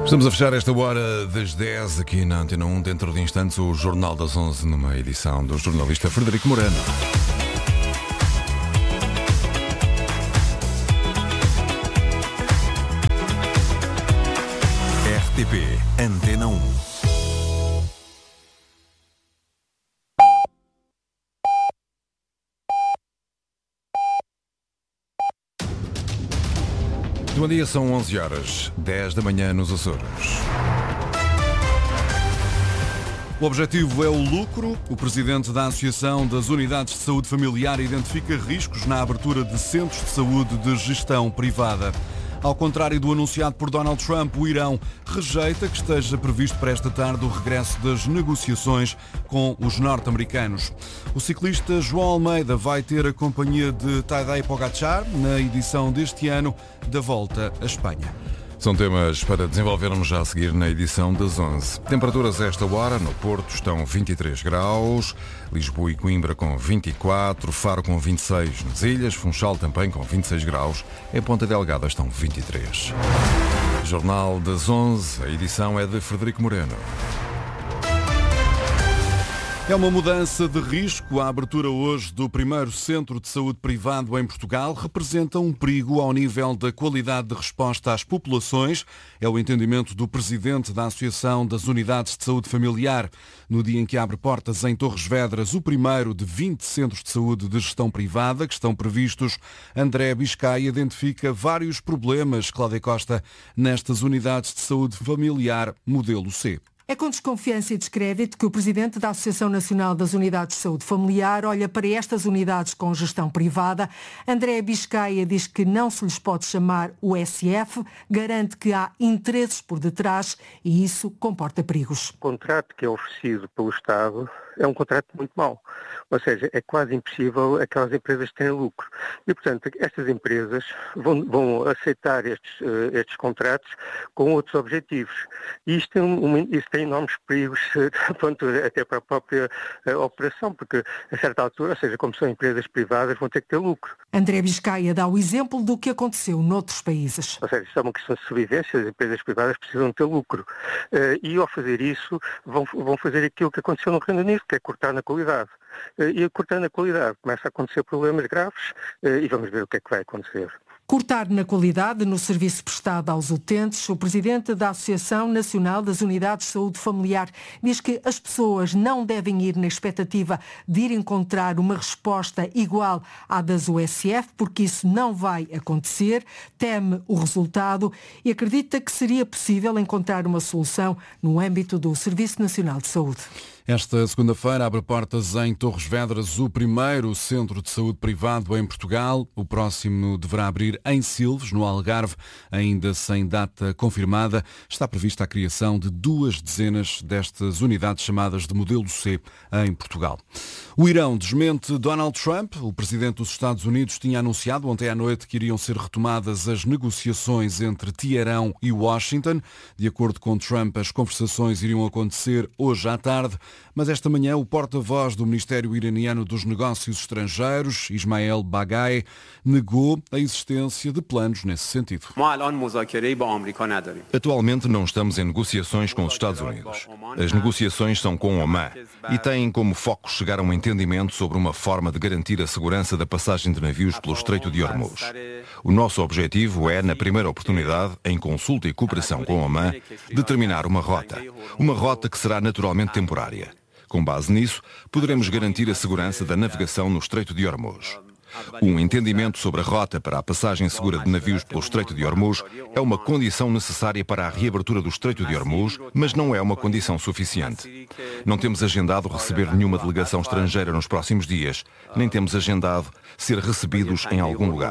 Estamos a fechar esta hora das 10 aqui na Antena 1. Dentro de instantes, o Jornal das 11, numa edição do jornalista Frederico Moreno. RTP Antena 1. Bom dia, são 11 horas, 10 da manhã nos Açores. O objetivo é o lucro. O presidente da Associação das Unidades de Saúde Familiar identifica riscos na abertura de centros de saúde de gestão privada. Ao contrário do anunciado por Donald Trump, o Irão rejeita que esteja previsto para esta tarde o regresso das negociações com os norte-americanos. O ciclista João Almeida vai ter a companhia de Tadej Pogačar na edição deste ano da Volta à Espanha. São temas para desenvolvermos já a seguir na edição das 11. Temperaturas a esta hora no Porto estão 23 graus, Lisboa e Coimbra com 24, Faro com 26 nas ilhas, Funchal também com 26 graus, em Ponta Delgada estão 23. Jornal das 11, a edição é de Frederico Moreno. É uma mudança de risco. A abertura hoje do primeiro centro de saúde privado em Portugal representa um perigo ao nível da qualidade de resposta às populações. É o entendimento do presidente da Associação das Unidades de Saúde Familiar. No dia em que abre portas em Torres Vedras, o primeiro de 20 centros de saúde de gestão privada que estão previstos, André Biscay identifica vários problemas, Cláudia Costa, nestas unidades de saúde familiar modelo C. É com desconfiança e descrédito que o presidente da Associação Nacional das Unidades de Saúde Familiar olha para estas unidades com gestão privada. André Biscay diz que não se lhes pode chamar USF, garante que há interesses por detrás e isso comporta perigos. O contrato que é oferecido pelo Estado é um contrato muito mau, ou seja, é quase impossível aquelas empresas terem lucro. E, portanto, estas empresas vão aceitar estes contratos com outros objetivos. E isto tem enormes perigos, até para a própria operação, porque a certa altura, ou seja, como são empresas privadas, vão ter que ter lucro. André Biscay dá o exemplo do que aconteceu noutros países. Ou seja, isto é uma questão de sobrevivência, as empresas privadas precisam ter lucro. E ao fazer isso, vão fazer aquilo que aconteceu no Reino Unido, que é cortar na qualidade. E cortando a qualidade começa a acontecer problemas graves e vamos ver o que é que vai acontecer. Cortar na qualidade no serviço prestado aos utentes, o presidente da Associação Nacional das Unidades de Saúde Familiar diz que as pessoas não devem ir na expectativa de ir encontrar uma resposta igual à das USF, porque isso não vai acontecer, teme o resultado e acredita que seria possível encontrar uma solução no âmbito do Serviço Nacional de Saúde. Esta segunda-feira abre portas em Torres Vedras o primeiro centro de saúde privado em Portugal. O próximo deverá abrir em Silves, no Algarve, ainda sem data confirmada. Está prevista a criação de 2 dezenas destas unidades chamadas de modelo C em Portugal. O Irão desmente Donald Trump. O presidente dos Estados Unidos tinha anunciado ontem à noite que iriam ser retomadas as negociações entre Teherão e Washington. De acordo com Trump, as conversações iriam acontecer hoje à tarde. Mas esta manhã o porta-voz do Ministério Iraniano dos Negócios Estrangeiros, Ismael Baghai, negou a existência de planos nesse sentido. Atualmente não estamos em negociações com os Estados Unidos. As negociações são com Omã e têm como foco chegar a um entendimento sobre uma forma de garantir a segurança da passagem de navios pelo Estreito de Hormuz. O nosso objetivo é, na primeira oportunidade, em consulta e cooperação com Omã, determinar uma rota que será naturalmente temporária. Com base nisso, poderemos garantir a segurança da navegação no Estreito de Hormuz. Um entendimento sobre a rota para a passagem segura de navios pelo Estreito de Hormuz é uma condição necessária para a reabertura do Estreito de Hormuz, mas não é uma condição suficiente. Não temos agendado receber nenhuma delegação estrangeira nos próximos dias, nem temos agendado ser recebidos em algum lugar.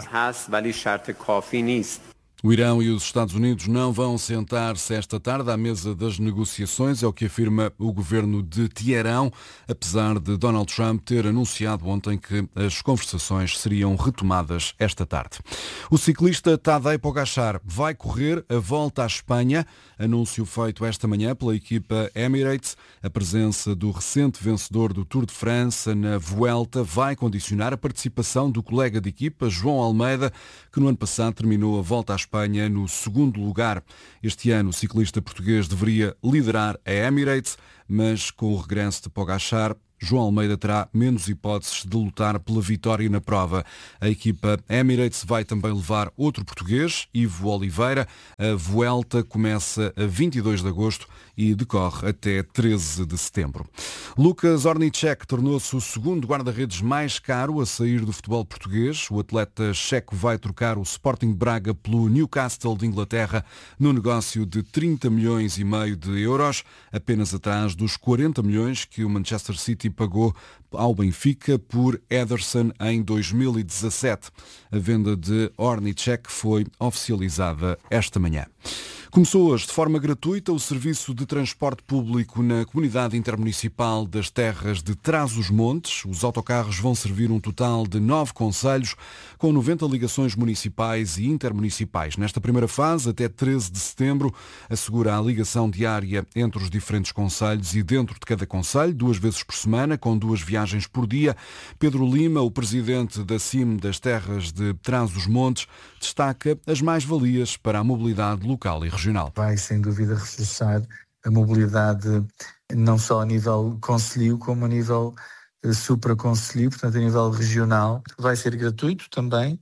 O Irão e os Estados Unidos não vão sentar-se esta tarde à mesa das negociações, é o que afirma o governo de Teherão, apesar de Donald Trump ter anunciado ontem que as conversações seriam retomadas esta tarde. O ciclista Tadej Pogačar vai correr a Volta à Espanha, anúncio feito esta manhã pela equipa Emirates. A presença do recente vencedor do Tour de França na Vuelta vai condicionar a participação do colega de equipa, João Almeida, que no ano passado terminou a Volta à Espanha Espanha no segundo lugar. Este ano o ciclista português deveria liderar a Emirates, mas com o regresso de Pogačar, João Almeida terá menos hipóteses de lutar pela vitória na prova. A equipa Emirates vai também levar outro português, Ivo Oliveira. A Vuelta começa a 22 de agosto e decorre até 13 de setembro. Lukas Ornicek tornou-se o segundo guarda-redes mais caro a sair do futebol português. O atleta checo vai trocar o Sporting Braga pelo Newcastle de Inglaterra no negócio de 30 milhões e meio de euros, apenas atrás dos 40 milhões que o Manchester City pagou ao Benfica por Ederson em 2017. A venda de Ornicek foi oficializada esta manhã. Começou hoje de forma gratuita o serviço de transporte público na Comunidade Intermunicipal das Terras de Trás-os-Montes. Os autocarros vão servir um total de 9 concelhos, com 90 ligações municipais e intermunicipais. Nesta primeira fase, até 13 de setembro, assegura a ligação diária entre os diferentes concelhos e dentro de cada concelho, 2 vezes por semana, com 2 viagens por dia. Pedro Lima, o presidente da CIM das Terras de Trás-os-Montes, destaca as mais-valias para a mobilidade local e regional. Vai, sem dúvida, reforçar a mobilidade não só a nível concelhio, como a nível supraconcelhio, portanto a nível regional. Vai ser gratuito também,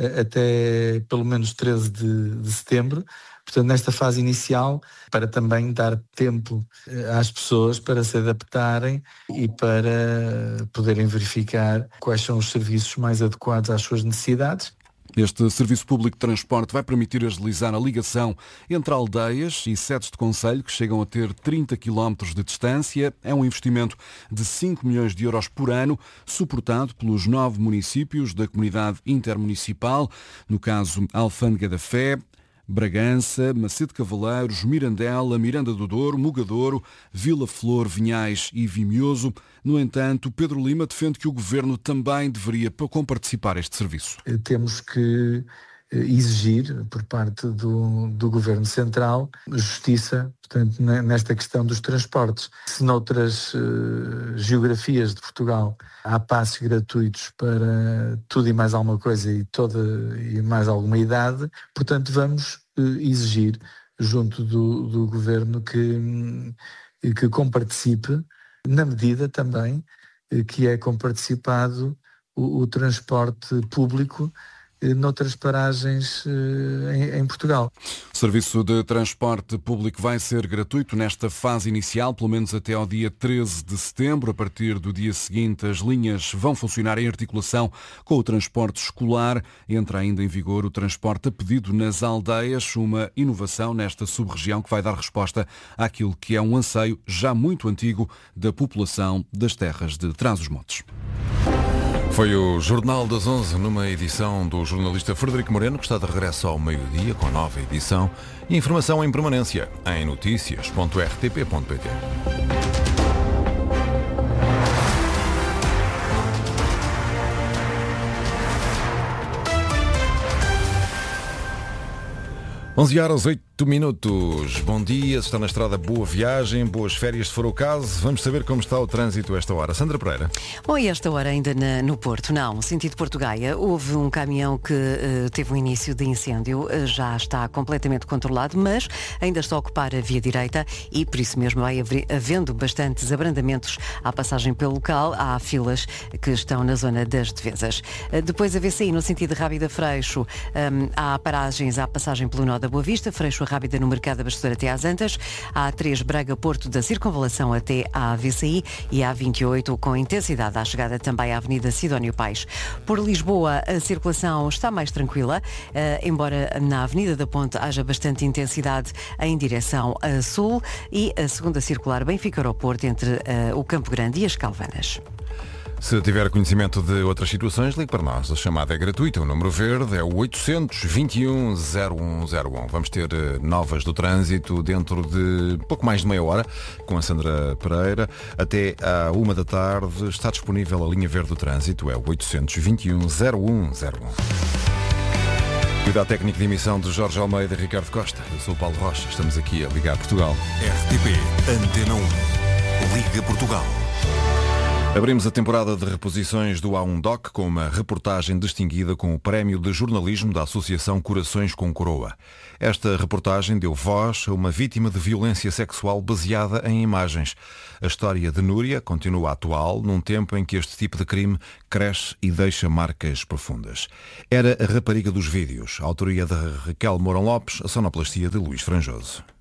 até pelo menos 13 de setembro. Portanto, nesta fase inicial, para também dar tempo às pessoas para se adaptarem e para poderem verificar quais são os serviços mais adequados às suas necessidades. Este Serviço Público de Transporte vai permitir agilizar a ligação entre aldeias e sedes de concelho que chegam a ter 30 km de distância. É um investimento de 5 milhões de euros por ano, suportado pelos 9 municípios da Comunidade Intermunicipal, no caso Alfândega da Fé, Bragança, Macedo Cavaleiros, Mirandela, Miranda do Douro, Mugadouro, Vila Flor, Vinhais e Vimioso. No entanto, Pedro Lima defende que o Governo também deveria comparticipar este serviço. Temos que exigir, por parte do Governo Central, justiça, portanto, nesta questão dos transportes. Se noutras geografias de Portugal há passes gratuitos para tudo e mais alguma coisa e mais alguma idade, portanto vamos exigir junto do Governo que comparticipe, na medida também que é comparticipado o transporte público noutras paragens em Portugal. O serviço de transporte público vai ser gratuito nesta fase inicial, pelo menos até ao dia 13 de setembro. A partir do dia seguinte, as linhas vão funcionar em articulação com o transporte escolar. Entra ainda em vigor o transporte a pedido nas aldeias, uma inovação nesta sub-região que vai dar resposta àquilo que é um anseio já muito antigo da população das terras de Trás-os-Montes. Foi o Jornal das 11, numa edição do jornalista Frederico Moreno, que está de regresso ao meio-dia com nova edição e informação em permanência em noticias.rtp.pt. Onze horas 8 minutos. Bom dia, se está na estrada, boa viagem, boas férias se for o caso. Vamos saber como está o trânsito a esta hora. Sandra Pereira. Bom, e esta hora ainda no Porto, não, sentido Porto-Gaia, houve um caminhão que teve um início de incêndio, já está completamente controlado, mas ainda está a ocupar a via direita e por isso mesmo vai havendo bastantes abrandamentos à passagem pelo local. Há filas que estão na zona das Devesas. Depois a VCI, no sentido Rábida-Freixo, há paragens à passagem pelo nó da Boa Vista, Freixo Rábida no Mercado Abastecedor até às Antas, a A3 Braga-Porto da Circunvalação até à VCI e a A28 com intensidade à chegada também à Avenida Sidónio Paes. Por Lisboa a circulação está mais tranquila, embora na Avenida da Ponte haja bastante intensidade em direção a sul, e a segunda circular Benfica-Aeroporto entre o Campo Grande e as Calvanas. Se tiver conhecimento de outras situações, ligue para nós. A chamada é gratuita. O número verde é o 821-0101. Vamos ter novas do trânsito dentro de pouco mais de meia hora com a Sandra Pereira. Até à 1 da tarde está disponível a linha verde do trânsito. É o 821-0101. Cuidado técnico de emissão de Jorge Almeida e Ricardo Costa. Eu sou o Paulo Rocha. Estamos aqui a ligar Portugal. RTP Antena 1. Liga Portugal. Abrimos a temporada de reposições do A1 Doc com uma reportagem distinguida com o Prémio de Jornalismo da Associação Corações com Coroa. Esta reportagem deu voz a uma vítima de violência sexual baseada em imagens. A história de Núria continua atual num tempo em que este tipo de crime cresce e deixa marcas profundas. Era a rapariga dos vídeos, a autoria de Raquel Mourão Lopes, a sonoplastia de Luís Franjoso.